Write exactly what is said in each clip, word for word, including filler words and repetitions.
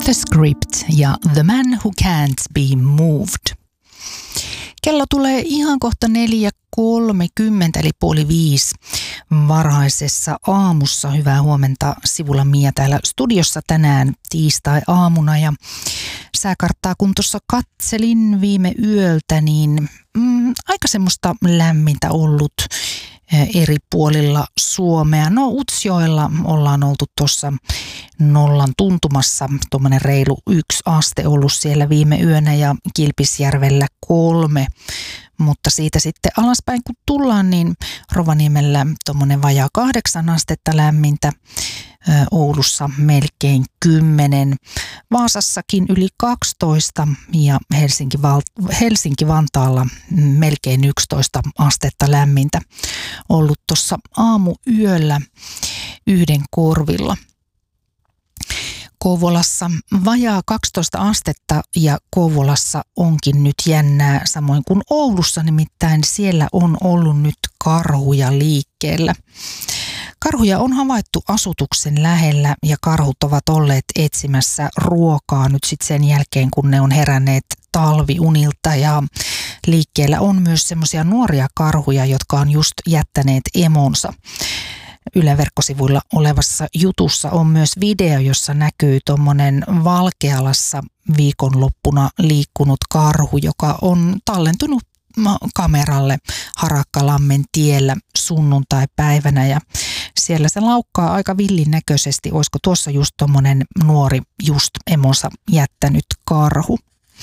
The Script ja The Man Who Can't Be Moved. Kello tulee ihan kohta neljä kolmekymmentä eli puoli viisi varhaisessa aamussa. Hyvää huomenta, Sivula Mia täällä studiossa tänään tiistai-aamuna. Ja sääkarttaa kun tuossa katselin viime yöltä, niin mm, aika semmoista lämmintä ollut eri puolilla Suomea. No Utsjoella ollaan oltu tuossa nollan tuntumassa, tuommoinen reilu yksi aste ollut siellä viime yönä ja Kilpisjärvellä kolme. Mutta siitä sitten alaspäin kun tullaan, niin Rovaniemellä tuommoinen vajaa kahdeksan astetta lämmintä, Oulussa melkein kymmenen, Vaasassakin yli kaksitoista ja Helsinki, Helsinki-Vantaalla melkein yksitoista astetta lämmintä ollut tuossa aamuyöllä yhden korvilla. Kouvolassa vajaa kaksitoista astetta ja Kouvolassa onkin nyt jännää samoin kuin Oulussa, nimittäin siellä on ollut nyt karhuja liikkeellä. Karhuja on havaittu asutuksen lähellä ja karhut ovat olleet etsimässä ruokaa nyt sitten sen jälkeen, kun ne on heränneet talviunilta, ja liikkeellä on myös semmoisia nuoria karhuja, jotka on just jättäneet emonsa. Yle Verkkosivuilla olevassa jutussa on myös video, jossa näkyy tuommoinen Valkealassa viikonloppuna liikkunut karhu, joka on tallentunut kameralle Harakkalammen tiellä sunnuntai-päivänä, ja siellä se laukkaa aika villin näköisesti. Olisiko tuossa just tuommoinen nuori just emonsa jättänyt karhu?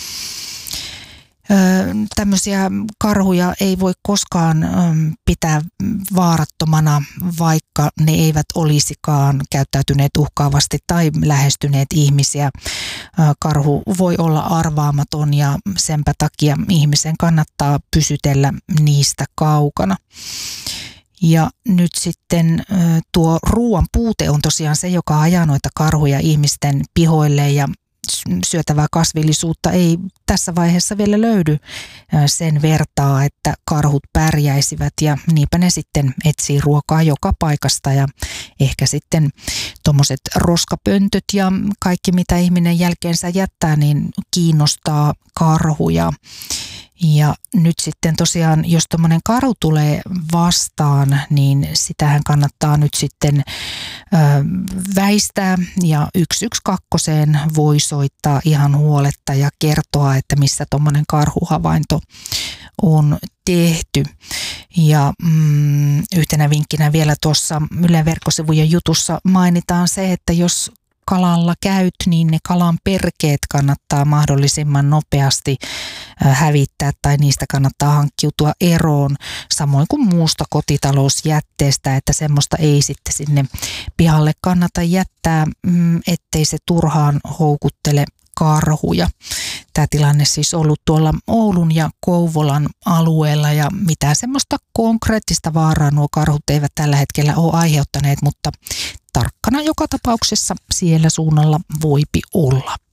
Öö, tämmöisiä karhuja ei voi koskaan ö, pitää vaarattomana, vaikka ne eivät olisikaan käyttäytyneet uhkaavasti tai lähestyneet ihmisiä. Öö, karhu voi olla arvaamaton ja senpä takia ihmisen kannattaa pysytellä niistä kaukana. Ja nyt sitten ö, tuo ruoan puute on tosiaan se, joka ajaa noita karhuja ihmisten pihoille, ja syötävää kasvillisuutta ei tässä vaiheessa vielä löydy sen vertaa, että karhut pärjäisivät, ja niinpä ne sitten etsii ruokaa joka paikasta, ja ehkä sitten tuommoiset roskapöntöt ja kaikki mitä ihminen jälkeensä jättää, niin kiinnostaa karhuja. Ja nyt sitten tosiaan, jos tuommoinen karhu tulee vastaan, niin sitähän kannattaa nyt sitten ö, väistää, ja yksi yksi kaksi voi soittaa ihan huoletta ja kertoa, että missä tuommoinen karhuhavainto on tehty. Ja mm, yhtenä vinkkinä vielä tuossa Ylen verkkosivujen jutussa mainitaan se, että jos kalalla käyt, niin ne kalan perkeet kannattaa mahdollisimman nopeasti hävittää tai niistä kannattaa hankkiutua eroon, samoin kuin muusta kotitalousjätteestä, että semmoista ei sitten sinne pihalle kannata jättää, ettei se turhaan houkuttele karhuja. Tämä tilanne siis ollut tuolla Oulun ja Kouvolan alueella, ja mitään semmoista konkreettista vaaraa nuo karhut eivät tällä hetkellä ole aiheuttaneet, mutta tarkkana joka tapauksessa siellä suunnalla voipi olla.